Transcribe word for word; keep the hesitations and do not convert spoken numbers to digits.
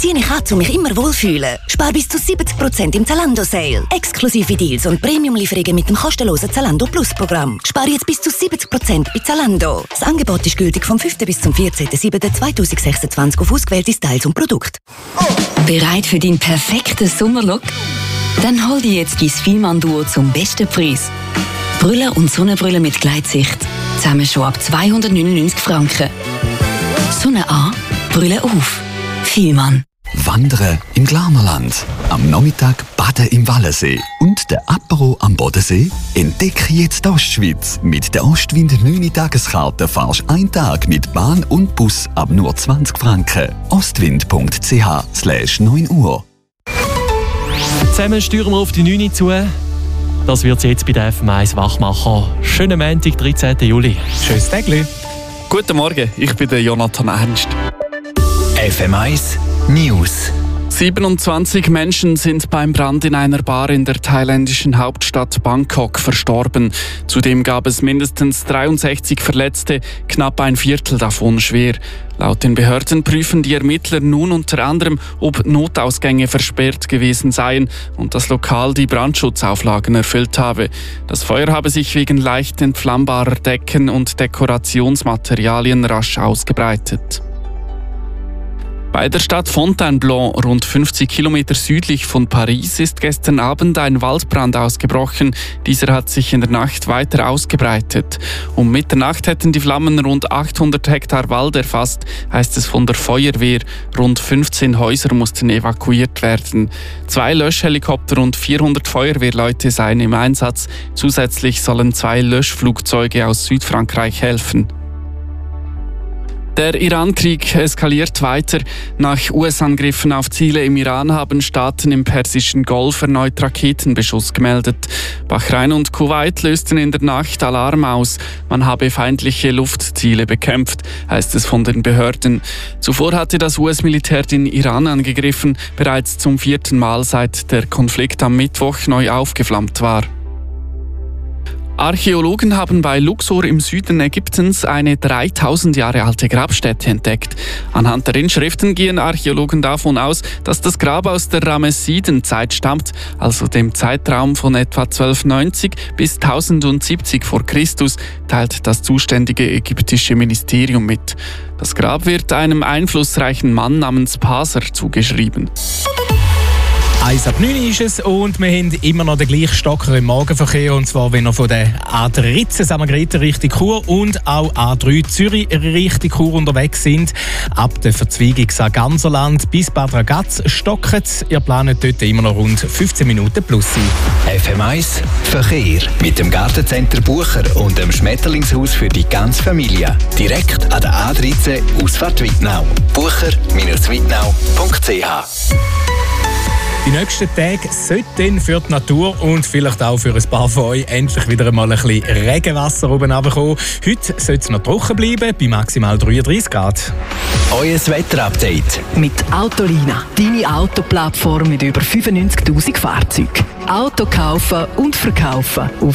ziehe ich an, um mich immer wohlfühlen. Spar bis zu siebzig Prozent im Zalando-Sale. Exklusive Deals und Premium-Lieferungen mit dem kostenlosen Zalando Plus-Programm. Spar jetzt bis zu siebzig Prozent bei Zalando. Das Angebot ist gültig vom fünften bis zum vierzehnten siebten zweitausendsechsundzwanzig auf ausgewählte Styles und Produkte. Bereit für deinen perfekten Sommerlook? Dann hol dir jetzt dein Fielmann-Duo zum besten Preis. Brille und Sonnenbrille mit Gleitsicht. Zusammen schon ab zweihundertneunundneunzig Franken. Sonne an, Brille auf. Fielmann. Wandern im Glarnerland. Am Nachmittag baden im Wallensee. Und der Apero am Bodensee? Entdecke jetzt die Ostschweiz. Mit der Ostwind neun Tageskarte fahrst einen Tag mit Bahn und Bus ab nur zwanzig Franken. ostwind.ch slash neun Uhr. Zusammen steuern wir auf die neun zu. Das wird jetzt bei der F M eins Wachmacher. Schönen Montag, dreizehnten Juli. Schönes Tägli. Guten Morgen, ich bin der Jonathan Ernst. F M eins News. siebenundzwanzig Menschen sind beim Brand in einer Bar in der thailändischen Hauptstadt Bangkok verstorben. Zudem gab es mindestens dreiundsechzig Verletzte, knapp ein Viertel davon schwer. Laut den Behörden prüfen die Ermittler nun unter anderem, ob Notausgänge versperrt gewesen seien und das Lokal die Brandschutzauflagen erfüllt habe. Das Feuer habe sich wegen leicht entflammbarer Decken und Dekorationsmaterialien rasch ausgebreitet. Bei der Stadt Fontainebleau, rund fünfzig Kilometer südlich von Paris, ist gestern Abend ein Waldbrand ausgebrochen. Dieser hat sich in der Nacht weiter ausgebreitet. Um Mitternacht hätten die Flammen rund achthundert Hektar Wald erfasst, heißt es von der Feuerwehr. Rund fünfzehn Häuser mussten evakuiert werden. Zwei Löschhelikopter und vierhundert Feuerwehrleute seien im Einsatz. Zusätzlich sollen zwei Löschflugzeuge aus Südfrankreich helfen. Der Iran-Krieg eskaliert weiter. Nach U S-Angriffen auf Ziele im Iran haben Staaten im Persischen Golf erneut Raketenbeschuss gemeldet. Bahrain und Kuwait lösten in der Nacht Alarm aus. Man habe feindliche Luftziele bekämpft, heißt es von den Behörden. Zuvor hatte das U S-Militär den Iran angegriffen, bereits zum vierten Mal seit der Konflikt am Mittwoch neu aufgeflammt war. Archäologen haben bei Luxor im Süden Ägyptens eine dreitausend Jahre alte Grabstätte entdeckt. Anhand der Inschriften gehen Archäologen davon aus, dass das Grab aus der Ramessidenzeit stammt, also dem Zeitraum von etwa zwölfhundertneunzig bis tausendsiebzig vor Christus, teilt das zuständige ägyptische Ministerium mit. Das Grab wird einem einflussreichen Mann namens Paser zugeschrieben. eins ab neun ist es und wir haben immer noch den gleichen Stocker im Morgenverkehr, und zwar wenn wir von der A dreizehn Samargreten Richtung Chur und auch A drei Zürich Richtung Chur unterwegs sind. Ab der Verzweigung Sarganserland bis Bad Ragaz stocken. Ihr plant dort immer noch rund fünfzehn Minuten plus sein. F M eins Verkehr mit dem Gartencenter Bucher und dem Schmetterlingshaus für die ganze Familie. Direkt an der A dreizehn Ausfahrt Wittnau. bucher Bindestrich wittnau punkt c h. Die nächsten Tage sollten für die Natur und vielleicht auch für ein paar von euch endlich wieder einmal ein bisschen Regenwasser oben runterkommen. Heute soll es noch trocken bleiben, bei maximal dreiunddreißig Grad. Euer Wetterupdate Mit Autolina, deine Autoplattform mit über fünfundneunzigtausend Fahrzeugen. Auto kaufen und verkaufen auf